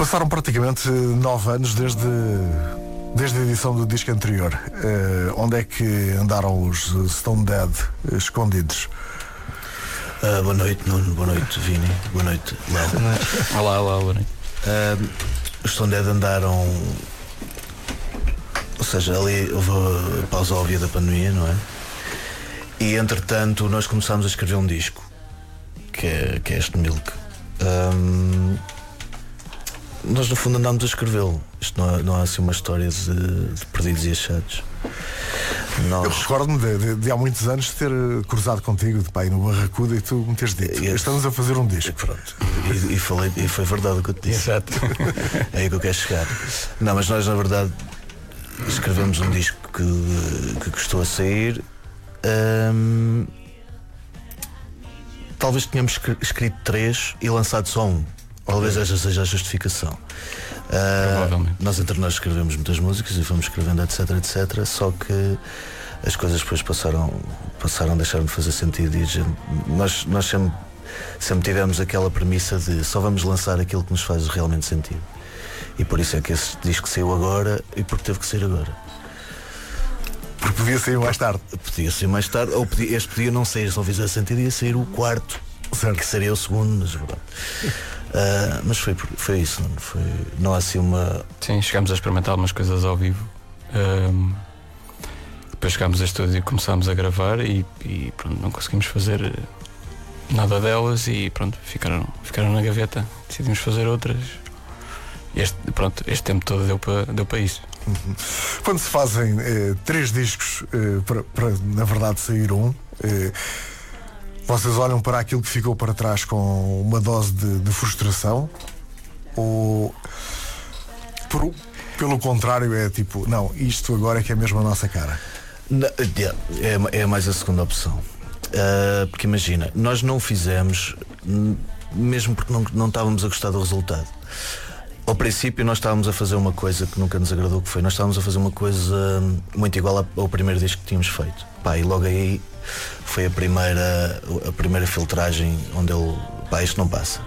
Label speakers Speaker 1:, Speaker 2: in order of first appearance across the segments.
Speaker 1: Passaram praticamente 9 anos desde a edição do disco anterior. Onde é que andaram os Stone Dead escondidos?
Speaker 2: Boa noite, Nuno. Boa noite, Vini. Boa noite, Léo.
Speaker 3: Olá, boa noite.
Speaker 2: Os Stone Dead andaram. Ou seja, ali houve a pausa óbvia da pandemia, não é? E entretanto nós começámos a escrever um disco que é este Milk. Nós no fundo andámos a escrevê-lo. Isto não há assim uma história de perdidos e achados.
Speaker 1: Eu recordo-me de há muitos anos de ter cruzado contigo de pai no Barracuda e tu me teres dito: estamos a fazer um disco.
Speaker 2: Pronto. E foi verdade o que eu te disse.
Speaker 3: Exato.
Speaker 2: É aí que eu quero chegar. Não, mas nós na verdade escrevemos um disco que custou a sair. Talvez tenhamos escrito 3 e lançado só um. Talvez esta seja a justificação. Nós entre nós escrevemos muitas músicas e fomos escrevendo etc. Só que as coisas depois passaram a deixar de fazer sentido. E nós sempre tivemos aquela premissa de só vamos lançar aquilo que nos faz realmente sentido. E por isso é que esse disco saiu agora e porque teve que sair agora.
Speaker 1: Porque podia sair mais tarde.
Speaker 2: Podia sair mais tarde, ou este podia não sair, se não fizesse sentido ia sair o quarto, certo, que seria o segundo, mas verdade. Mas foi isso, não há assim uma.
Speaker 3: Sim, chegámos a experimentar algumas coisas ao vivo. Depois chegámos a estúdio e começámos a gravar e pronto, não conseguimos fazer nada delas e pronto, ficaram na gaveta. Decidimos fazer outras. Este tempo todo deu para isso.
Speaker 1: Quando se fazem 3 discos para na verdade sair um, vocês olham para aquilo que ficou para trás com uma dose de frustração? Ou pelo contrário é tipo, não, isto agora é que é mesmo a nossa cara?
Speaker 2: É mais a segunda opção. Porque imagina, nós não fizemos mesmo porque não estávamos a gostar do resultado. Ao princípio nós estávamos a fazer uma coisa que nunca nos agradou, que foi, nós estávamos a fazer uma coisa muito igual ao primeiro disco que tínhamos feito. E logo aí foi a primeira filtragem onde isto não passa.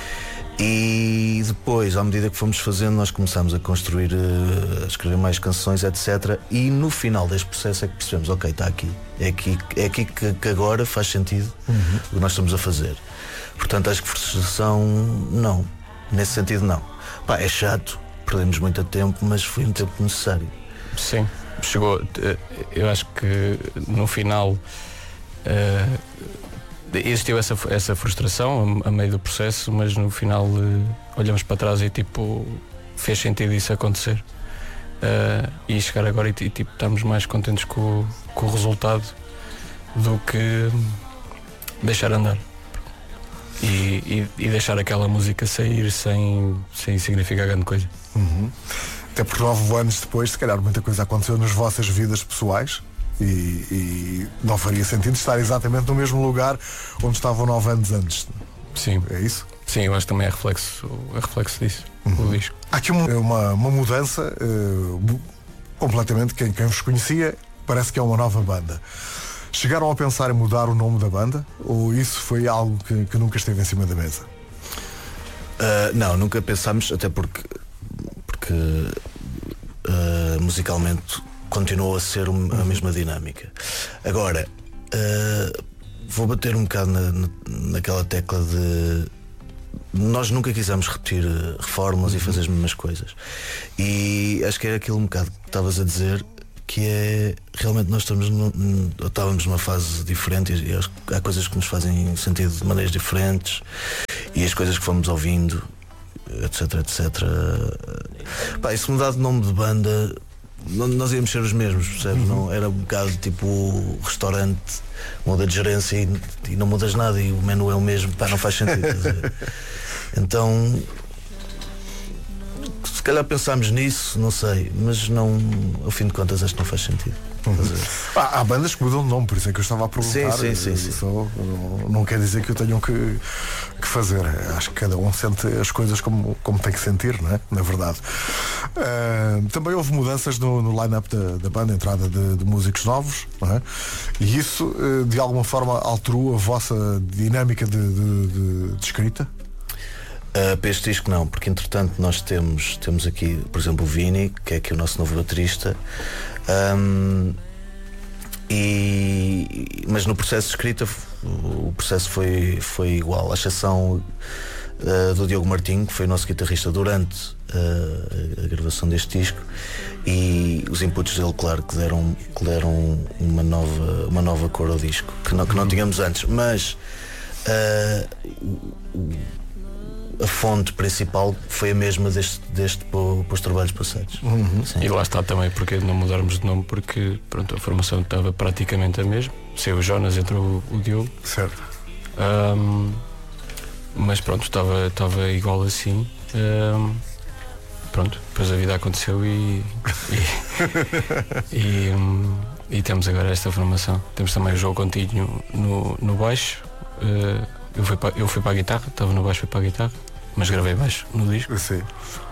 Speaker 2: E depois, à medida que fomos fazendo, nós começámos a construir, a escrever mais canções, etc. E no final deste processo é que percebemos, ok, está aqui. É aqui que agora faz sentido o que nós estamos a fazer. Portanto, acho que frustração, não. Nesse sentido, não. É chato, perdemos muito tempo, mas foi um tempo necessário.
Speaker 3: Sim, chegou. Eu acho que no final existiu essa frustração a meio do processo, mas no final olhamos para trás e tipo fez sentido isso acontecer. E chegar agora e tipo estamos mais contentes com o resultado do que deixar andar. E deixar aquela música sair sem significar grande coisa.
Speaker 1: Até porque 9 anos depois, se calhar muita coisa aconteceu nas vossas vidas pessoais e não faria sentido estar exatamente no mesmo lugar onde estavam 9 anos antes.
Speaker 3: Sim.
Speaker 1: É isso?
Speaker 3: Sim, eu acho que também é reflexo disso, o disco.
Speaker 1: Há aqui uma mudança completamente. Quem vos conhecia parece que é uma nova banda. Chegaram a pensar em mudar o nome da banda? Ou isso foi algo que nunca esteve em cima da mesa?
Speaker 2: Não, nunca pensámos, até porque musicalmente continuou a ser a mesma dinâmica. Agora, vou bater um bocado naquela tecla de nós nunca quisemos repetir reformas e fazer as mesmas coisas. E acho que era aquilo um bocado que estavas a dizer, que é realmente nós estávamos numa fase diferente e acho que há coisas que nos fazem sentido de maneiras diferentes e as coisas que fomos ouvindo, etc. E se mudar de nome de banda, nós íamos ser os mesmos, percebes? Não, era um bocado tipo restaurante, muda de gerência e não mudas nada e o menu é o mesmo, não faz sentido. Então se calhar pensámos nisso, não sei, mas não, ao fim de contas acho que não faz sentido.
Speaker 1: Há bandas que mudam de nome, por isso é que eu estava a perguntar.
Speaker 2: Sim.
Speaker 1: Só, não quer dizer que eu tenham que fazer. Acho que cada um sente as coisas como tem que sentir, não é? Na verdade. Também houve mudanças no line-up da banda, entrada de músicos novos, não é? E isso de alguma forma alterou a vossa dinâmica de escrita?
Speaker 2: Para este disco não, porque entretanto nós temos aqui, por exemplo, o Vini, que é aqui o nosso novo baterista, mas no processo de escrita o processo foi igual, à exceção do Diogo Martinho, que foi o nosso guitarrista durante a gravação deste disco, e os inputs dele, claro, que deram uma nova cor ao disco, que não tínhamos antes, mas a fonte principal foi a mesma deste para os trabalhos passados.
Speaker 3: E lá está também porque não mudarmos de nome, porque pronto, a formação estava praticamente a mesma. Saiu o Jonas, entrou o Diogo.
Speaker 1: Certo.
Speaker 3: Mas pronto, estava igual assim. Pronto, depois a vida aconteceu e temos agora esta formação. Temos também o João Contínuo no baixo. Eu fui para a guitarra, estava no baixo, fui para a guitarra, mas gravei baixo no disco.
Speaker 1: Sim.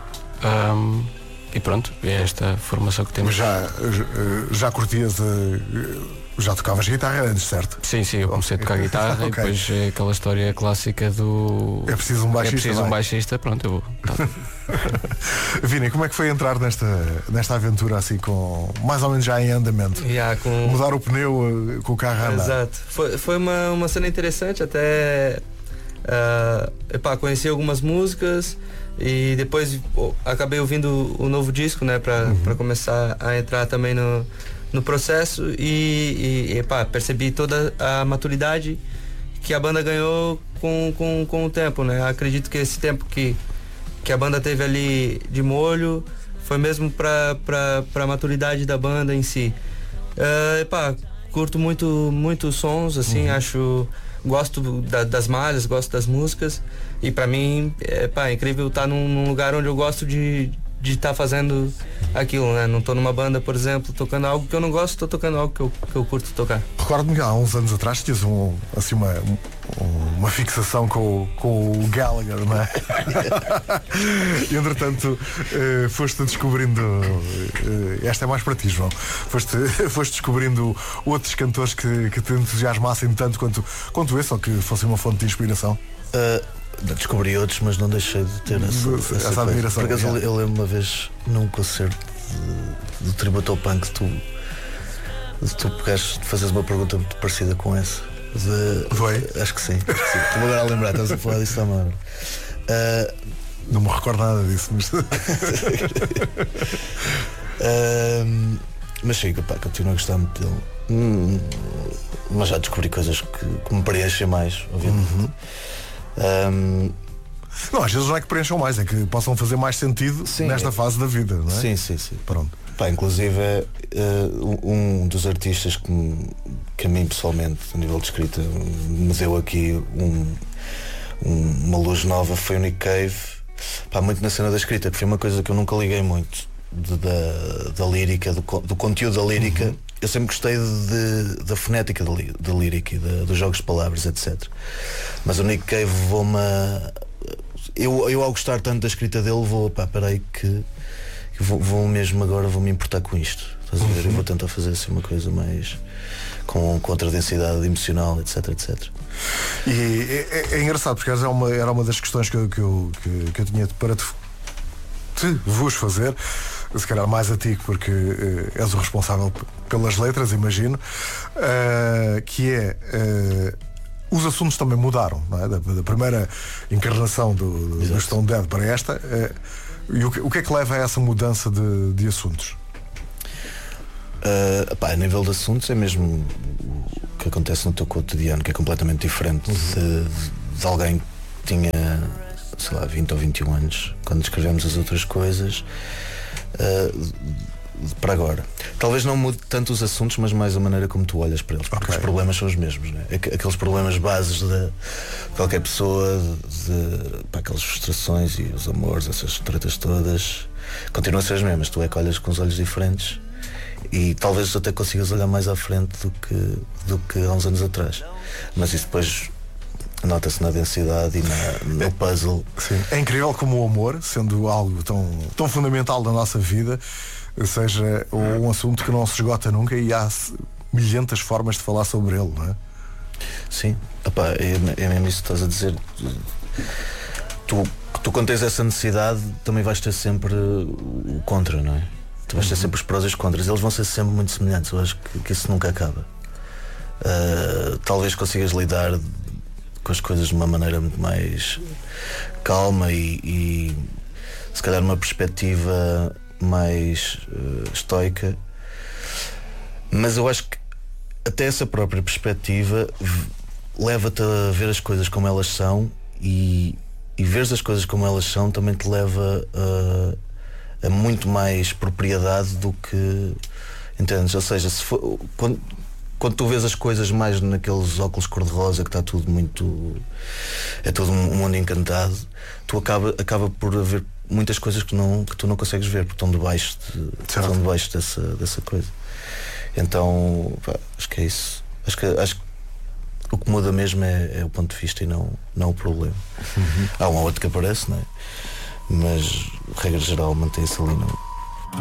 Speaker 3: E pronto, é esta formação que temos.
Speaker 1: Já curtias, já tocavas guitarra antes, certo?
Speaker 3: Sim, eu comecei a tocar guitarra e depois é aquela história clássica do
Speaker 1: é preciso um baixista.
Speaker 3: É preciso um baixista, pronto, eu vou.
Speaker 1: Vini, como é que foi entrar nesta aventura assim, com mais ou menos já em andamento? Mudar o pneu com o carro a andar.
Speaker 4: Exato. Foi uma cena interessante, até conheci algumas músicas e depois acabei ouvindo o novo disco, né, para começar a entrar também no processo e percebi toda a maturidade que a banda ganhou com o tempo, né? Acredito que esse tempo que a banda teve ali de molho foi mesmo para a maturidade da banda em si. Curto muito sons, assim, gosto das malhas, gosto das músicas, e para mim é incrível estar num lugar onde eu gosto de estar fazendo aquilo, né? Não tô numa banda, por exemplo, tocando algo que eu não gosto, tô tocando algo que eu curto tocar.
Speaker 1: Recordo-me que há uns anos atrás tinhas uma fixação com o Gallagher, não é? E entretanto foste descobrindo, esta é mais para ti, João, foste descobrindo outros cantores que te entusiasmassem tanto quanto esse, ou que fosse uma fonte de inspiração.
Speaker 2: Descobri outros, mas não deixei de ter essa admiração. Por acaso eu lembro uma vez num concerto do tributo ao punk, tu pegaste de fazeres uma pergunta muito parecida com essa. Acho que sim. Estou-me agora a lembrar, estás a falar disso também.
Speaker 1: Não me recordo nada disso,
Speaker 2: mas sim, continuo a gostar muito dele. Mas já descobri coisas que me preenchem mais, obviamente.
Speaker 1: Não, às vezes não é que preencham mais, é que possam fazer mais sentido nesta fase da vida, não é?
Speaker 2: Sim.
Speaker 1: Pronto.
Speaker 2: Inclusive um dos artistas que a mim pessoalmente, a nível de escrita, me deu aqui uma luz nova foi o Nick Cave. Muito na cena da escrita, porque foi uma coisa que eu nunca liguei muito da lírica, do conteúdo da lírica. Eu sempre gostei da fonética da lírica e dos jogos de palavras, etc. Mas o Nick Cave levou-me eu ao gostar tanto da escrita dele, peraí que vou mesmo agora, vou-me importar com isto. Estás a ver? Eu vou tentar fazer assim uma coisa mais com outra densidade emocional, etc.
Speaker 1: E é engraçado, porque era uma das questões que eu tinha para te vos fazer, se calhar mais a ti, porque és o responsável pelas letras, imagino, que os assuntos também mudaram, não é? Da primeira encarnação do Stone Dead para esta, e o que é que leva a essa mudança de assuntos?
Speaker 2: A nível de assuntos é mesmo o que acontece no teu cotidiano, que é completamente diferente de alguém que tinha, sei lá, 20 ou 21 anos quando escrevemos as outras coisas, para agora. Talvez não mude tanto os assuntos, mas mais a maneira como tu olhas para eles, porque os problemas são os mesmos, né? Aqueles problemas bases de qualquer pessoa, aquelas frustrações e os amores, essas tretas todas, continuam a ser as mesmas. Tu é que olhas com os olhos diferentes e talvez até consigas olhar mais à frente do que há uns anos atrás, mas isso depois nota-se na densidade e no puzzle.
Speaker 1: Sim. É incrível como o amor, sendo algo tão fundamental da nossa vida, seja um assunto que não se esgota nunca, e há milhentas formas de falar sobre ele, não é?
Speaker 2: Sim, é mesmo isso que estás a dizer. tu quando tens essa necessidade também vais ter sempre o contra, não é? Tu vais ter sempre os prós e os contras. Eles vão ser sempre muito semelhantes. Eu acho que isso nunca acaba. Talvez consigas lidar com as coisas de uma maneira muito mais calma e se calhar numa perspectiva mais estoica, mas eu acho que até essa própria perspectiva leva-te a ver as coisas como elas são, e veres as coisas como elas são também te leva a muito mais propriedade do que, entendes? Ou seja, se for, quando tu vês as coisas mais naqueles óculos cor-de-rosa, que está tudo muito, é todo um mundo encantado, tu acaba por haver muitas coisas que tu não consegues ver, porque estão debaixo dessa coisa. Então, pá, acho que é isso. Acho que o que muda mesmo é o ponto de vista e não o problema. Há um ou outro que aparece, não é? Mas regra geral mantém-se ali